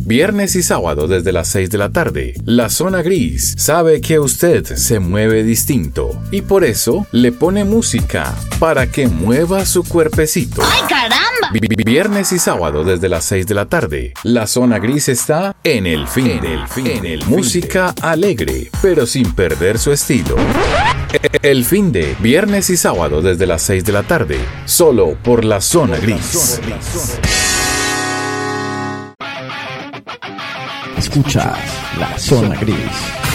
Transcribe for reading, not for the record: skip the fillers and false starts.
viernes y sábado desde las 6 de la tarde. La Zona Gris sabe que usted se mueve distinto y por eso le pone música para que mueva su cuerpecito. ¡Ay, caramba! Viernes y sábado desde las 6 de la tarde. La Zona Gris está en el fin. Música alegre, pero sin perder su estilo. El fin de viernes y sábado desde las 6 de la tarde. Solo por La Zona Gris. Escuchas La Zona Gris.